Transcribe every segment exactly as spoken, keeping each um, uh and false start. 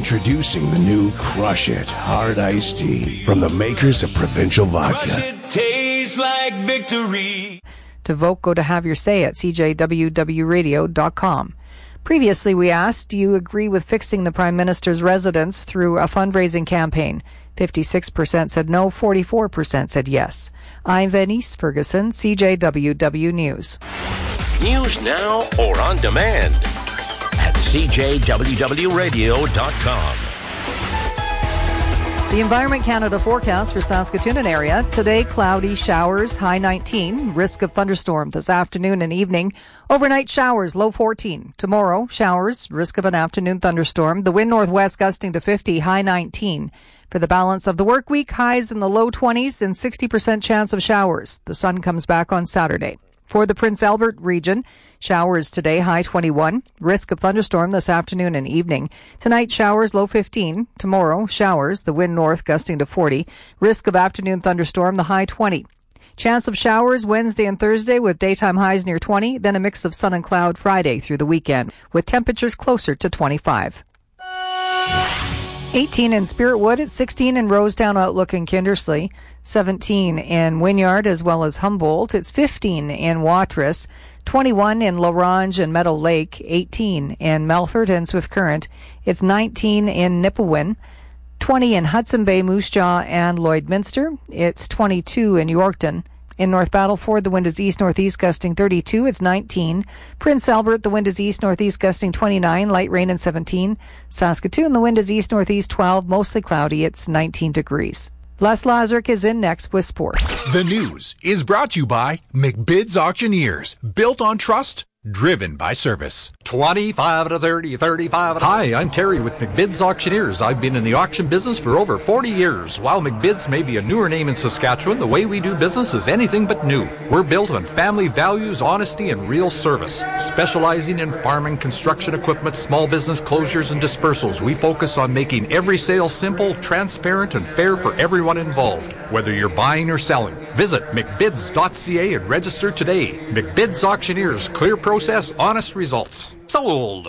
Introducing the new Crush It Hard Iced Tea from the makers of Provincial Vodka. Crush it, tastes like victory. To vote, go to Have Your Say at c j w w radio dot com. Previously, we asked, do you agree with fixing the Prime Minister's residence through a fundraising campaign? fifty-six percent said no, forty-four percent said yes. I'm Venice Ferguson, C J W W News. News now or on demand at c j w w radio dot com. The Environment Canada forecast for Saskatoon and area. Today, cloudy showers, high nineteen. Risk of thunderstorm this afternoon and evening. Overnight showers, low fourteen. Tomorrow, showers, risk of an afternoon thunderstorm. The wind northwest gusting to fifty, high nineteen. For the balance of the work week, highs in the low twenties and sixty percent chance of showers. The sun comes back on Saturday. For the Prince Albert region, showers today, high twenty-one. Risk of thunderstorm this afternoon and evening. Tonight, showers, low fifteen. Tomorrow, showers, the wind north gusting to forty. Risk of afternoon thunderstorm, the high twenty. Chance of showers Wednesday and Thursday with daytime highs near twenty, then a mix of sun and cloud Friday through the weekend, with temperatures closer to twenty-five. eighteen in Spiritwood, it's sixteen in Rosetown, Outlook, and Kindersley, seventeen in Wynyard as well as Humboldt, it's fifteen in Watrous, twenty-one in La Ronge and Meadow Lake, eighteen in Melfort and Swift Current, it's nineteen in Nipawin, twenty in Hudson Bay, Moose Jaw, and Lloydminster, it's twenty-two in Yorkton. In North Battleford, the wind is east-northeast gusting thirty-two, it's nineteen. Prince Albert, the wind is east-northeast gusting twenty-nine, light rain and seventeen. Saskatoon, the wind is east-northeast twelve, mostly cloudy, it's nineteen degrees. Les Lazaruk is in next with sports. The news is brought to you by McBid's Auctioneers. Built on trust, driven by service. twenty-five to thirty, thirty-five to Hi, I'm Terry with McBid's Auctioneers. I've been in the auction business for over forty years. While McBid's may be a newer name in Saskatchewan, the way we do business is anything but new. We're built on family values, honesty, and real service. Specializing in farming, construction equipment, small business closures, and dispersals, we focus on making every sale simple, transparent, and fair for everyone involved, whether you're buying or selling. Visit mcbids dot c a and register today. McBid's Auctioneers, clear process, honest results. Sold.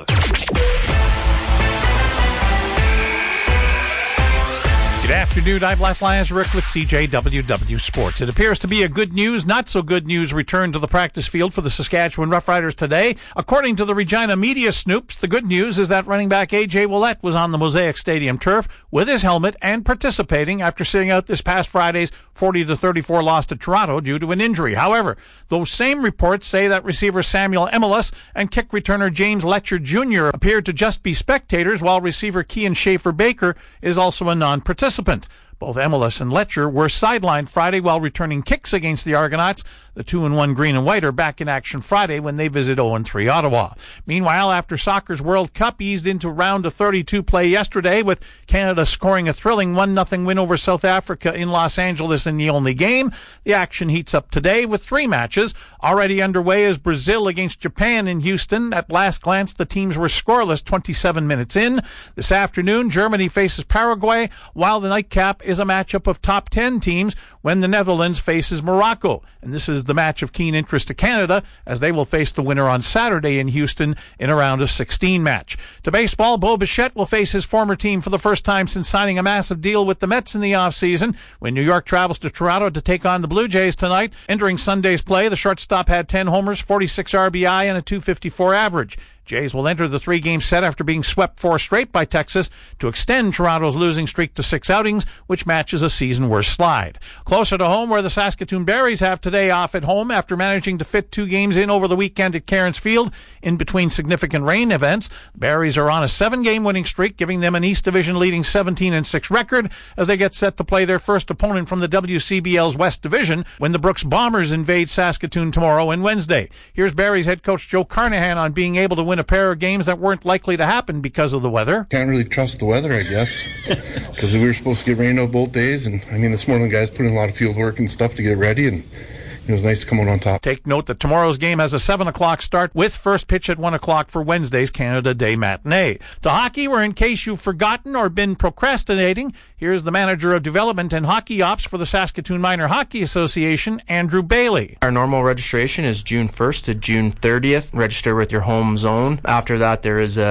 Good afternoon, I'm Les Lazaruk with C J W W Sports. It appears to be a good news, not so good news return to the practice field for the Saskatchewan Roughriders today. According to the Regina Media Snoops, the good news is that running back A J Ouellette was on the Mosaic Stadium turf with his helmet and participating after sitting out this past Friday's forty to thirty-four loss to Toronto due to an injury. However, those same reports say that receiver Samuel Emilus and kick returner James Letcher Junior appeared to just be spectators, while receiver Kian Schaefer-Baker is also a non-participant. Both Emilus and Letcher were sidelined Friday while returning kicks against the Argonauts. The two and one green and white are back in action Friday when they visit oh and three Ottawa. Meanwhile, after soccer's World Cup eased into round of thirty-two play yesterday, with Canada scoring a thrilling one nothing win over South Africa in Los Angeles in the only game, the action heats up today with three matches. Already underway is Brazil against Japan in Houston. At last glance, the teams were scoreless twenty-seven minutes in. This afternoon, Germany faces Paraguay, while the nightcap is a matchup of top ten teams when the Netherlands faces Morocco. And this is the match of keen interest to Canada, as they will face the winner on Saturday in Houston in a round of sixteen match. To baseball, Bo Bichette will face his former team for the first time since signing a massive deal with the Mets in the offseason, when New York travels to Toronto to take on the Blue Jays tonight. Entering Sunday's play, the shortstop had ten homers, forty-six R B I, and a two fifty-four average. Jays will enter the three-game set after being swept four straight by Texas to extend Toronto's losing streak to six outings, which matches a season-worst slide. Closer to home, where the Saskatoon Berries have today off at home after managing to fit two games in over the weekend at Cairns Field in between significant rain events. The Berries are on a seven-game winning streak, giving them an East Division leading seventeen and six record as they get set to play their first opponent from the W C B L's West Division when the Brooks Bombers invade Saskatoon tomorrow and Wednesday. Here's Berries head coach Joe Carnahan on being able to win a pair of games that weren't likely to happen because of the weather. Can't really trust the weather, I guess, because we were supposed to get rain out both days, and I mean this morning the guys put in a lot of field work and stuff to get ready, and it was nice to come out on top. Take note that tomorrow's game has a seven o'clock start with first pitch at one o'clock for Wednesday's Canada Day matinee. To hockey, where in case you've forgotten or been procrastinating, here's the manager of development and hockey ops for the Saskatoon Minor Hockey Association, Andrew Bailey. Our normal registration is June first to June thirtieth. Register with your home zone. After that, there is a